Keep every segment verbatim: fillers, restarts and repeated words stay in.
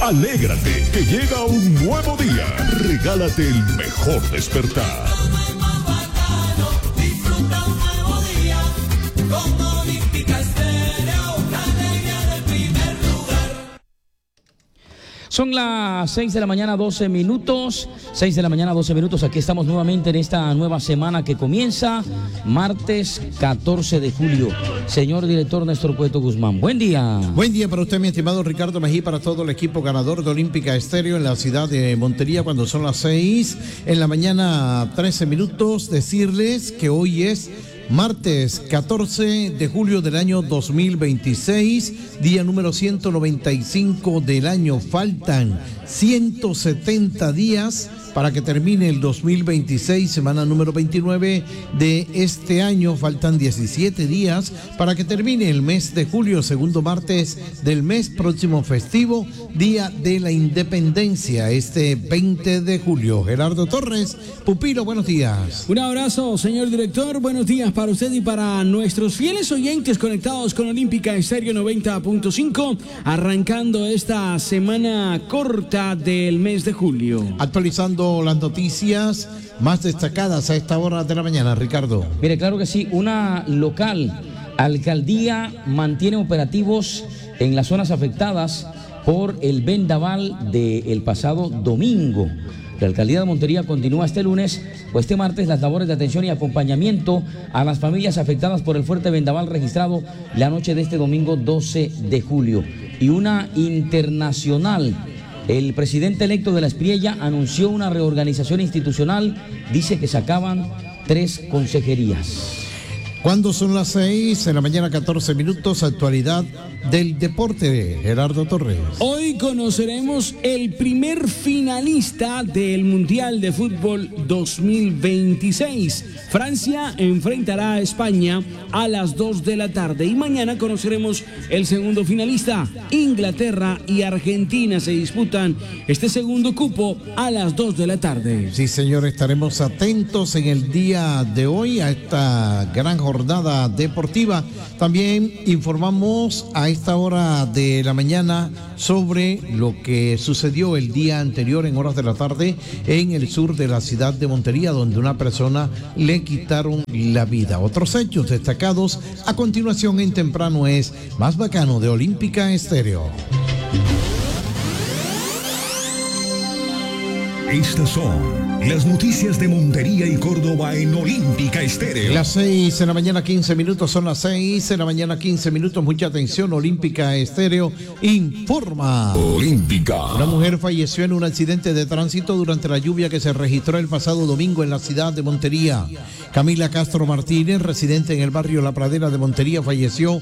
Alégrate, que llega un nuevo día. Regálate el mejor despertar. Disfruta un nuevo día con Olímpica Estéreo, la alegría del primer lugar. Son las seis de la mañana, doce minutos. seis de la mañana, doce minutos. Aquí estamos nuevamente en esta nueva semana que comienza martes catorce de julio. Señor director Néstor Cueto Guzmán, buen día. Buen día para usted, mi estimado Ricardo Mejía, para todo el equipo ganador de Olímpica Estéreo en la ciudad de Montería, cuando son las seis en la mañana, trece minutos. Decirles que hoy es martes catorce de julio del año dos mil veintiséis, día número ciento noventa y cinco del año. Faltan ciento setenta días para que termine el dos mil veintiséis, semana número veintinueve de este año. Faltan diecisiete días para que termine el mes de julio, segundo martes del mes próximo festivo, Día de la Independencia, este veinte de julio. Gerardo Torres, pupilo, buenos días. Un abrazo, señor director, buenos días para usted y para nuestros fieles oyentes conectados con Olímpica Estéreo noventa punto cinco, arrancando esta semana corta del mes de julio. Actualizando las noticias más destacadas a esta hora de la mañana, Ricardo. Mire, claro que sí, una local alcaldía mantiene operativos en las zonas afectadas por el vendaval del pasado domingo. La alcaldía de Montería continúa este lunes o este martes las labores de atención y acompañamiento a las familias afectadas por el fuerte vendaval registrado la noche de este domingo doce de julio. Y una internacional. El presidente electo de la Espriella anunció una reorganización institucional, dice que sacaban tres consejerías. Cuando son las seis en la mañana, catorce minutos, actualidad del deporte, Gerardo Torres. Hoy conoceremos el primer finalista del Mundial de Fútbol dos mil veintiséis. Francia enfrentará a España a las dos de la tarde y mañana conoceremos el segundo finalista. Inglaterra y Argentina se disputan este segundo cupo a las dos de la tarde. Sí, señor, estaremos atentos en el día de hoy a esta gran jornada deportiva. También informamos a esta hora de la mañana sobre lo que sucedió el día anterior en horas de la tarde en el sur de la ciudad de Montería, donde una persona le quitaron la vida. Otros hechos destacados a continuación en Temprano es Más Bacano de Olímpica Estéreo. Estas son las noticias de Montería y Córdoba en Olímpica Estéreo. Las seis en la mañana, quince minutos, son las seis en la mañana, quince minutos. Mucha atención, Olímpica Estéreo informa. Olímpica. Una mujer falleció en un accidente de tránsito durante la lluvia que se registró el pasado domingo en la ciudad de Montería. Camila Castro Martínez, residente en el barrio La Pradera de Montería, falleció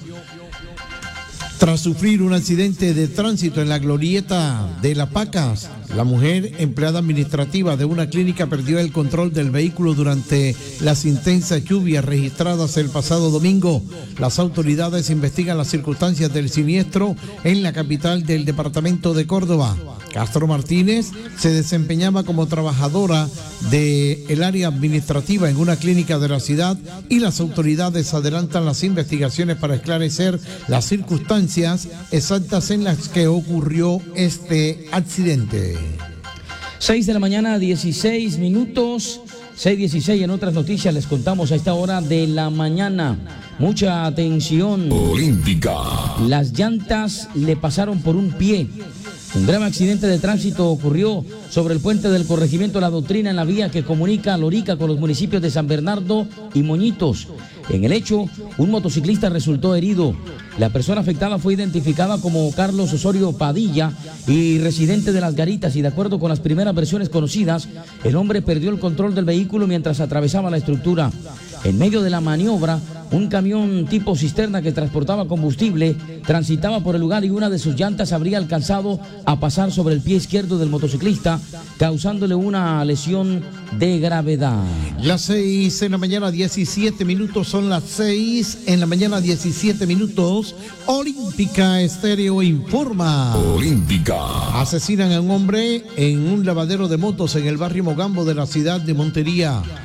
tras sufrir un accidente de tránsito en la glorieta de La Pacas. La mujer, empleada administrativa de una clínica, perdió el control del vehículo durante las intensas lluvias registradas el pasado domingo. Las autoridades investigan las circunstancias del siniestro en la capital del departamento de Córdoba. Castro Martínez se desempeñaba como trabajadora del área administrativa en una clínica de la ciudad y las autoridades adelantan las investigaciones para esclarecer las circunstancias exactas en las que ocurrió este accidente. seis de la mañana, dieciséis minutos. seis dieciséis. En otras noticias les contamos a esta hora de la mañana. Mucha atención. Olímpica. Las llantas le pasaron por un pie. Un grave accidente de tránsito ocurrió sobre el puente del corregimiento La Doctrina en la vía que comunica a Lorica con los municipios de San Bernardo y Moñitos. En el hecho, un motociclista resultó herido. La persona afectada fue identificada como Carlos Osorio Padilla y residente de Las Garitas, y de acuerdo con las primeras versiones conocidas, el hombre perdió el control del vehículo mientras atravesaba la estructura. En medio de la maniobra, un camión tipo cisterna que transportaba combustible transitaba por el lugar y una de sus llantas habría alcanzado a pasar sobre el pie izquierdo del motociclista, causándole una lesión de gravedad. Las seis en la mañana, diecisiete minutos, son las seis en la mañana, diecisiete minutos. Olímpica Estéreo informa. Olímpica. Asesinan a un hombre en un lavadero de motos en el barrio Mogambo de la ciudad de Montería.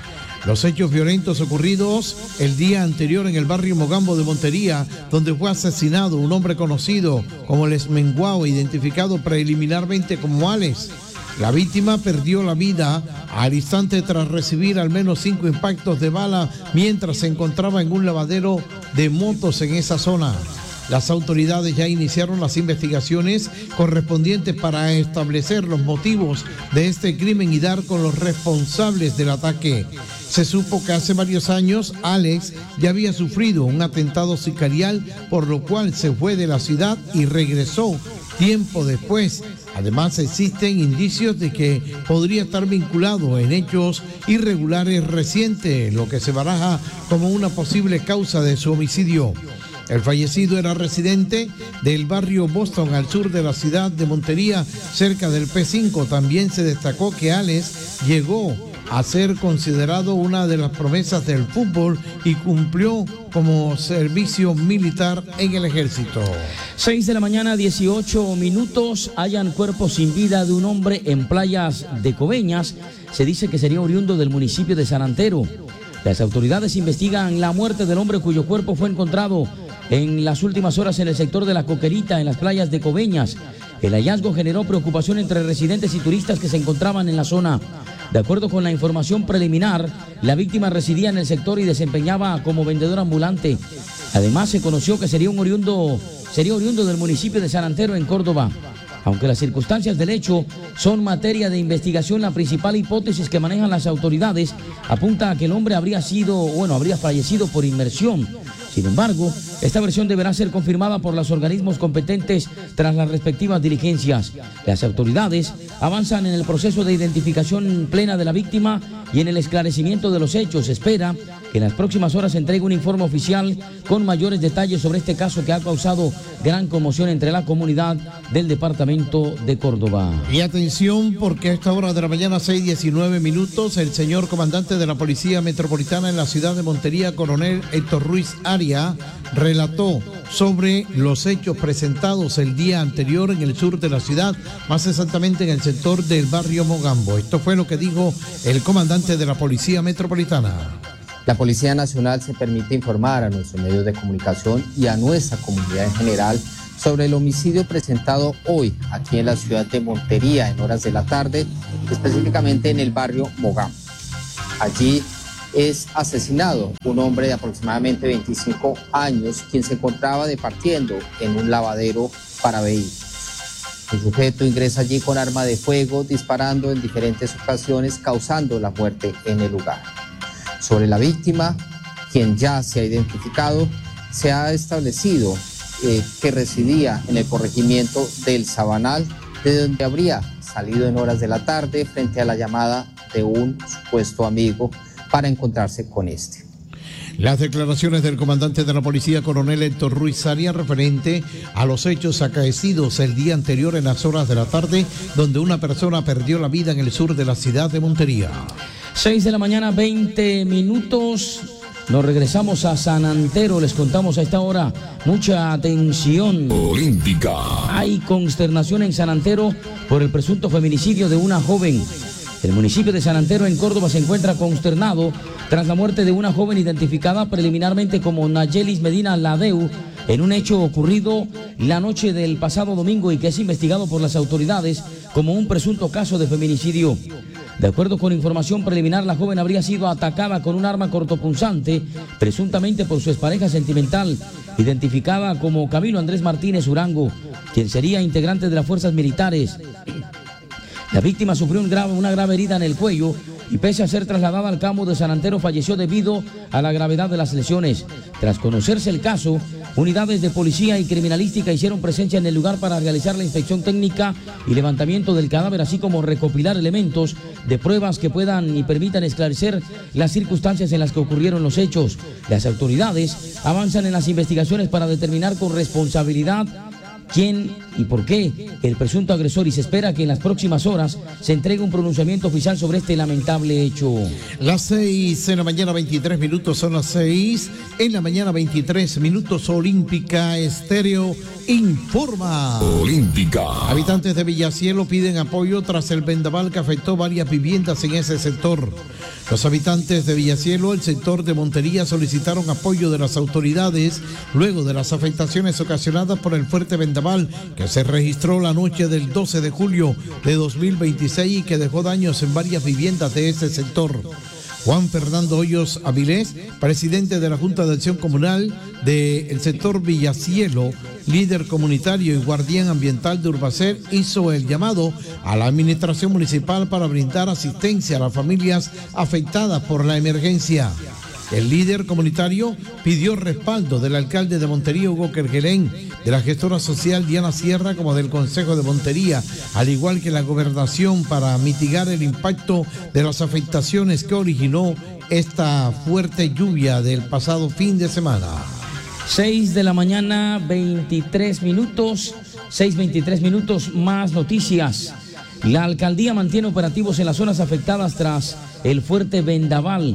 Los hechos violentos ocurridos el día anterior en el barrio Mogambo de Montería, donde fue asesinado un hombre conocido como Les Menguao, identificado preliminarmente como Alex. La víctima perdió la vida al instante tras recibir al menos cinco impactos de bala mientras se encontraba en un lavadero de motos en esa zona. Las autoridades ya iniciaron las investigaciones correspondientes para establecer los motivos de este crimen y dar con los responsables del ataque. Se supo que hace varios años Alex ya había sufrido un atentado sicarial, por lo cual se fue de la ciudad y regresó tiempo después. Además, existen indicios de que podría estar vinculado en hechos irregulares recientes, lo que se baraja como una posible causa de su homicidio. El fallecido era residente del barrio Boston, al sur de la ciudad de Montería, cerca del P cinco. También se destacó que Alex llegó a ser considerado una de las promesas del fútbol y cumplió como servicio militar en el ejército. seis de la mañana, dieciocho minutos. Hallan cuerpo sin vida de un hombre en playas de Coveñas. Se dice que sería oriundo del municipio de San Antero. Las autoridades investigan la muerte del hombre cuyo cuerpo fue encontrado en las últimas horas en el sector de La Coquerita, en las playas de Coveñas. El hallazgo generó preocupación entre residentes y turistas que se encontraban en la zona. De acuerdo con la información preliminar, la víctima residía en el sector y desempeñaba como vendedor ambulante. Además, se conoció que sería un oriundo, sería oriundo del municipio de San Antero, en Córdoba. Aunque las circunstancias del hecho son materia de investigación, la principal hipótesis que manejan las autoridades apunta a que el hombre habría sido, bueno, habría fallecido por inmersión. Sin embargo, esta versión deberá ser confirmada por los organismos competentes tras las respectivas diligencias. Las autoridades avanzan en el proceso de identificación plena de la víctima y en el esclarecimiento de los hechos. Se espera que en las próximas horas se entregue un informe oficial con mayores detalles sobre este caso que ha causado gran conmoción entre la comunidad del departamento de Córdoba. Y atención, porque a esta hora de la mañana, seis diecinueve minutos, el señor comandante de la Policía Metropolitana en la ciudad de Montería, coronel Héctor Ruiz Aria, relató sobre los hechos presentados el día anterior en el sur de la ciudad, más exactamente en el sector del barrio Mogambo. Esto fue lo que dijo el comandante de la Policía Metropolitana. La Policía Nacional se permite informar a nuestros medios de comunicación y a nuestra comunidad en general sobre el homicidio presentado hoy aquí en la ciudad de Montería en horas de la tarde, específicamente en el barrio Mogambo. Allí es asesinado un hombre de aproximadamente veinticinco años, quien se encontraba departiendo en un lavadero para vehículos. El sujeto ingresa allí con arma de fuego, disparando en diferentes ocasiones, causando la muerte en el lugar. Sobre la víctima, quien ya se ha identificado, se ha establecido eh, que residía en el corregimiento del Sabanal, de donde habría salido en horas de la tarde frente a la llamada de un supuesto amigo para encontrarse con este. Las declaraciones del comandante de la policía, coronel Héctor Ruiz Aria, referente a los hechos acaecidos el día anterior en las horas de la tarde, donde una persona perdió la vida en el sur de la ciudad de Montería. seis de la mañana, veinte minutos. Nos regresamos a San Antero. Les contamos a esta hora, mucha atención. Olímpica. Hay consternación en San Antero por el presunto feminicidio de una joven. El municipio de San Antero, en Córdoba, se encuentra consternado tras la muerte de una joven identificada preliminarmente como Nayelis Medina Ladeu, en un hecho ocurrido la noche del pasado domingo y que es investigado por las autoridades como un presunto caso de feminicidio. De acuerdo con información preliminar, la joven habría sido atacada con un arma cortopunzante, presuntamente por su expareja sentimental, identificada como Camilo Andrés Martínez Urango, quien sería integrante de las fuerzas militares. La víctima sufrió un grave, una grave herida en el cuello y, pese a ser trasladada al campo de San Antero, falleció debido a la gravedad de las lesiones. Tras conocerse el caso, unidades de policía y criminalística hicieron presencia en el lugar para realizar la inspección técnica y levantamiento del cadáver, así como recopilar elementos de pruebas que puedan y permitan esclarecer las circunstancias en las que ocurrieron los hechos. Las autoridades avanzan en las investigaciones para determinar con responsabilidad quién y por qué el presunto agresor, y se espera que en las próximas horas se entregue un pronunciamiento oficial sobre este lamentable hecho. Las seis en la mañana, veintitrés minutos, son las seis en la mañana, veintitrés minutos. Olímpica Estéreo informa. Olímpica. Habitantes de Villacielo piden apoyo tras el vendaval que afectó varias viviendas en ese sector. Los habitantes de Villacielo, el sector de Montería, solicitaron apoyo de las autoridades luego de las afectaciones ocasionadas por el fuerte vendaval que se registró la noche del doce de julio de dos mil veintiséis y que dejó daños en varias viviendas de ese sector. Juan Fernando Hoyos Avilés, presidente de la Junta de Acción Comunal del sector Villacielo, líder comunitario y guardián ambiental de Urbacer, hizo el llamado a la administración municipal para brindar asistencia a las familias afectadas por la emergencia. El líder comunitario pidió respaldo del alcalde de Montería, Hugo Kerguelén, de la gestora social Diana Sierra, como del Consejo de Montería, al igual que la gobernación, para mitigar el impacto de las afectaciones que originó esta fuerte lluvia del pasado fin de semana. seis de la mañana, veintitrés minutos, seis veintitrés minutos, más noticias. La alcaldía mantiene operativos en las zonas afectadas tras el fuerte vendaval.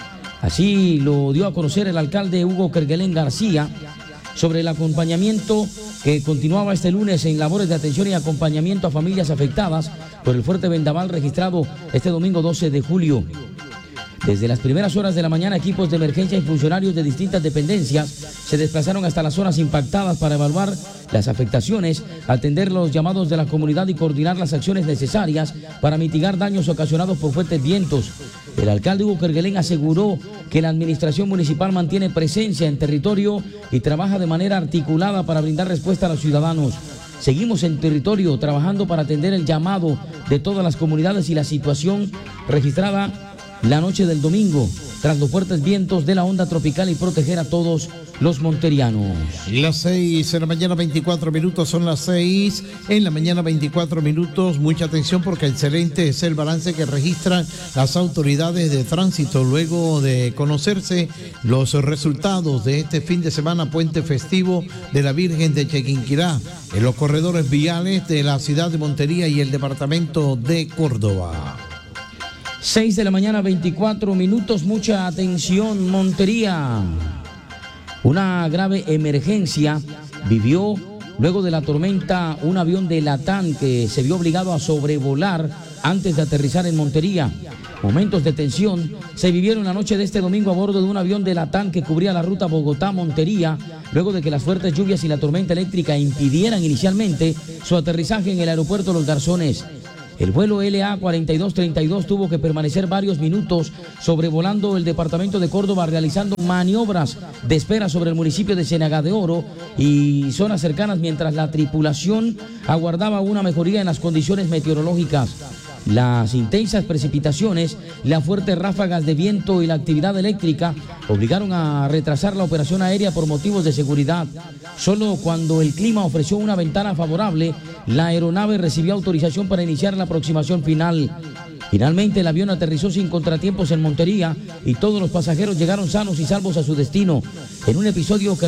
Así lo dio a conocer el alcalde Hugo Kerguelén García sobre el acompañamiento que continuaba este lunes en labores de atención y acompañamiento a familias afectadas por el fuerte vendaval registrado este domingo doce de julio. Desde las primeras horas de la mañana, equipos de emergencia y funcionarios de distintas dependencias se desplazaron hasta las zonas impactadas para evaluar las afectaciones, atender los llamados de la comunidad y coordinar las acciones necesarias para mitigar daños ocasionados por fuertes vientos. El alcalde Hugo Kerguelén aseguró que la administración municipal mantiene presencia en territorio y trabaja de manera articulada para brindar respuesta a los ciudadanos. Seguimos en territorio trabajando para atender el llamado de todas las comunidades y la situación registrada la noche del domingo tras los fuertes vientos de la onda tropical y proteger a todos los monterianos. Las seis en la mañana, veinticuatro minutos, son las seis en la mañana, veinticuatro minutos. Mucha atención porque excelente es el balance que registran las autoridades de tránsito luego de conocerse los resultados de este fin de semana puente festivo de la Virgen de Chiquinquirá en los corredores viales de la ciudad de Montería y el departamento de Córdoba. seis de la mañana, veinticuatro minutos, mucha atención, Montería. Una grave emergencia vivió luego de la tormenta un avión de Latam que se vio obligado a sobrevolar antes de aterrizar en Montería. Momentos de tensión se vivieron la noche de este domingo a bordo de un avión de Latam que cubría la ruta Bogotá-Montería, luego de que las fuertes lluvias y la tormenta eléctrica impidieran inicialmente su aterrizaje en el aeropuerto Los Garzones. El vuelo L A cuarenta y dos treinta y dos tuvo que permanecer varios minutos sobrevolando el departamento de Córdoba, realizando maniobras de espera sobre el municipio de Ciénaga de Oro y zonas cercanas, mientras la tripulación aguardaba una mejoría en las condiciones meteorológicas. Las intensas precipitaciones, las fuertes ráfagas de viento y la actividad eléctrica obligaron a retrasar la operación aérea por motivos de seguridad. Solo cuando el clima ofreció una ventana favorable, la aeronave recibió autorización para iniciar la aproximación final. Finalmente el avión aterrizó sin contratiempos en Montería y todos los pasajeros llegaron sanos y salvos a su destino, en un episodio que